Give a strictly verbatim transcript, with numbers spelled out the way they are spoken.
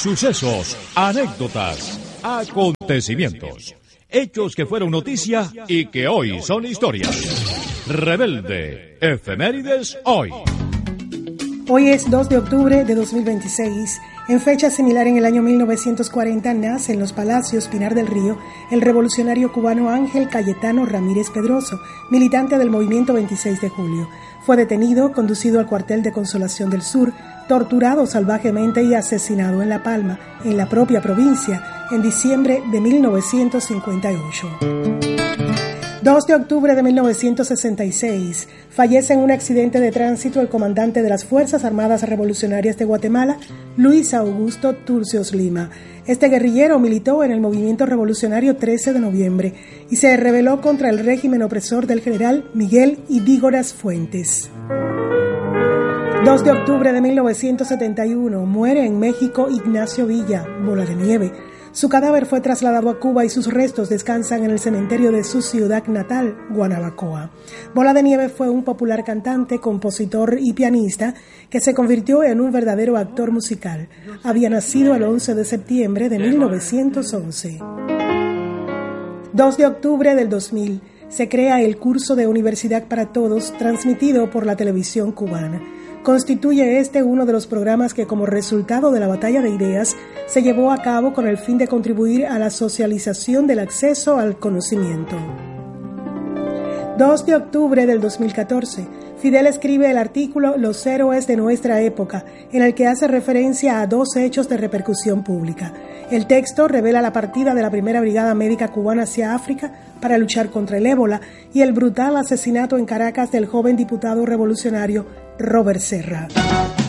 Sucesos, anécdotas, acontecimientos, hechos que fueron noticia y que hoy son historia. Rebelde, efemérides hoy. Hoy es dos de octubre de dos mil veintiséis. En fecha similar, en el año mil novecientos cuarenta, nace en Los Palacios, Pinar del Río, el revolucionario cubano Ángel Cayetano Ramírez Pedroso, militante del movimiento veintiséis de julio. Fue detenido, conducido al cuartel de Consolación del Sur, torturado salvajemente y asesinado en La Palma, en la propia provincia, en diciembre de mil novecientos cincuenta y ocho. dos de octubre de mil novecientos sesenta y seis, fallece en un accidente de tránsito el comandante de las Fuerzas Armadas Revolucionarias de Guatemala, Luis Augusto Turcios Lima. Este guerrillero militó en el movimiento revolucionario trece de noviembre y se rebeló contra el régimen opresor del general Miguel Ydígoras Fuentes. dos de octubre de mil novecientos setenta y uno, muere en México Ignacio Villa, Bola de Nieve. Su cadáver fue trasladado a Cuba y sus restos descansan en el cementerio de su ciudad natal, Guanabacoa. Bola de Nieve fue un popular cantante, compositor y pianista que se convirtió en un verdadero actor musical. Había nacido el once de septiembre de mil novecientos once. dos de octubre del dos mil, se crea el curso de Universidad para Todos, transmitido por la televisión cubana. Constituye este uno de los programas que, como resultado de la batalla de ideas, se llevó a cabo con el fin de contribuir a la socialización del acceso al conocimiento. dos de octubre del dos mil catorce, Fidel escribe el artículo Los héroes de nuestra época, en el que hace referencia a dos hechos de repercusión pública. El texto revela la partida de la primera Brigada Médica Cubana hacia África para luchar contra el ébola y el brutal asesinato en Caracas del joven diputado revolucionario Robert Serra.